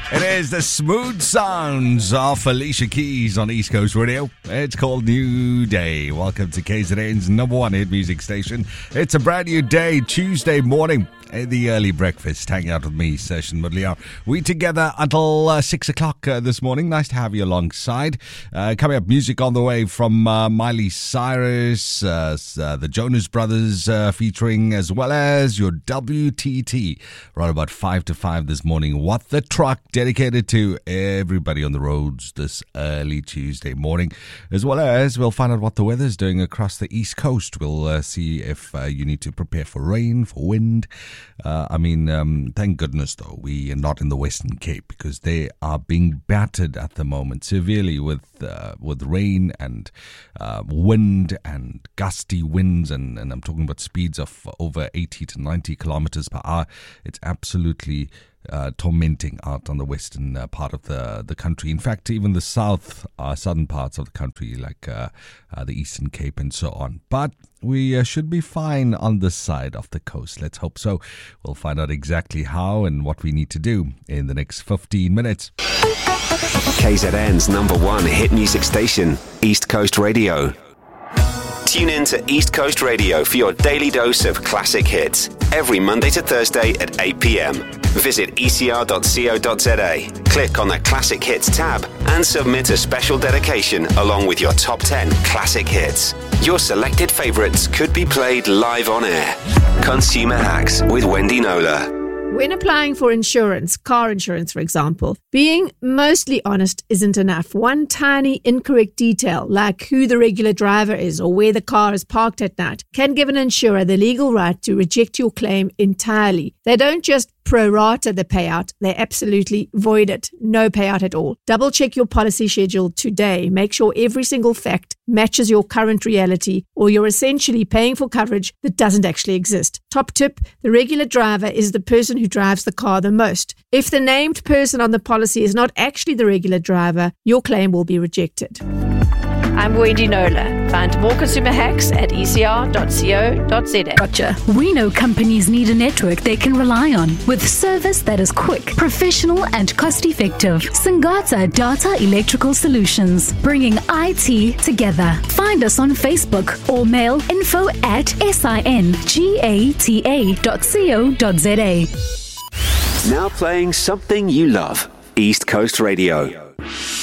It is the smooth sounds of Alicia Keys on East Coast Radio. It's called New Day. Welcome to KZN's number one hit music station. It's a brand new day, Tuesday morning. The early breakfast, hanging out with me, Session Mudliar. We together until 6 o'clock this morning. Nice to have you alongside. Coming up, music on the way from Miley Cyrus, the Jonas Brothers featuring, as well as your WTT. Right about 5 to 5 this morning. What the Truck, dedicated to everybody on the roads this early Tuesday morning. As well as we'll find out what the weather's doing across the East Coast. We'll see if you need to prepare for rain, for wind. Thank goodness, though, we are not in the Western Cape, because they are being battered at the moment severely with rain and wind and gusty winds, and I'm talking about speeds of over 80 to 90 kilometers per hour. It's absolutely tormenting out on the western part of the country. In fact, even the southern parts of the country, like the Eastern Cape and so on. But we should be fine on this side of the coast. Let's hope so. We'll find out exactly how and what we need to do in the next 15 minutes. KZN's number one hit music station, East Coast Radio. Tune in to East Coast Radio for your daily dose of classic hits, every Monday to Thursday at 8 p.m. Visit ecr.co.za, click on the Classic Hits tab, and submit a special dedication along with your top 10 classic hits. Your selected favourites could be played live on air. Consumer Hacks with Wendy Nola. When applying for insurance, car insurance for example, being mostly honest isn't enough. One tiny incorrect detail, like who the regular driver is or where the car is parked at night, can give an insurer the legal right to reject your claim entirely. They don't just prorata the payout, they absolutely void it. No payout at all. Double check your policy schedule today. Make sure every single fact matches your current reality, or you're essentially paying for coverage that doesn't actually exist. Top tip, the regular driver is the person who drives the car the most. If the named person on the policy is not actually the regular driver, your claim will be rejected. I'm Wendy Nola. Find more consumer hacks at ecr.co.za. Gotcha. We know companies need a network they can rely on, with service that is quick, professional, and cost-effective. Sangata Data Electrical Solutions, bringing IT together. Find us on Facebook or mail info@singata.co.za. Now playing something you love, East Coast Radio.